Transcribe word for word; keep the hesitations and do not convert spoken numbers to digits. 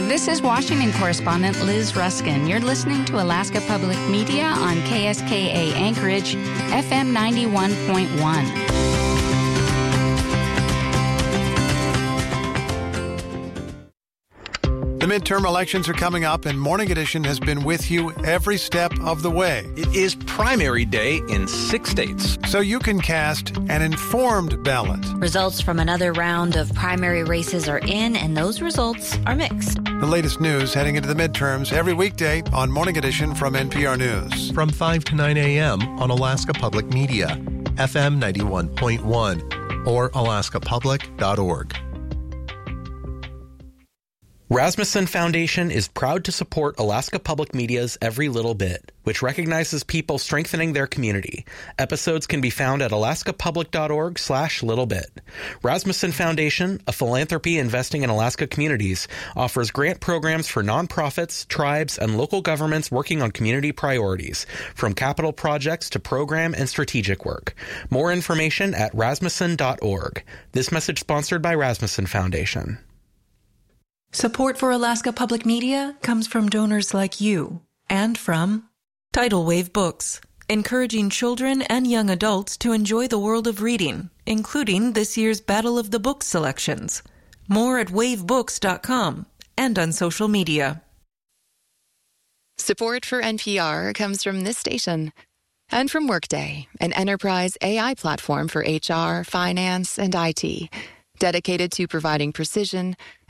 this is Washington correspondent Liz Ruskin. You're listening to Alaska Public Media on K S K A Anchorage, F M ninety-one point one. The midterm elections are coming up, and Morning Edition has been with you every step of the way. It is primary day in six states, so you can cast an informed ballot. Results from another round of primary races are in, and those results are mixed. The latest news heading into the midterms every weekday on Morning Edition from N P R News. From five to nine a.m. on Alaska Public Media, F M ninety-one point one, or alaska public dot org. Rasmussen Foundation is proud to support Alaska Public Media's Every Little Bit, which recognizes people strengthening their community. Episodes can be found at alaska public dot org slash littlebit. Rasmussen Foundation, a philanthropy investing in Alaska communities, offers grant programs for nonprofits, tribes, and local governments working on community priorities, from capital projects to program and strategic work. More information at rasmussen dot org. This message sponsored by Rasmussen Foundation. Support for Alaska Public Media comes from donors like you and from Tidal Wave Books, encouraging children and young adults to enjoy the world of reading, including this year's Battle of the Books selections. More at wave books dot com and on social media. Support for N P R comes from this station and from Workday, an enterprise A I platform for H R, finance, and I T, dedicated to providing precision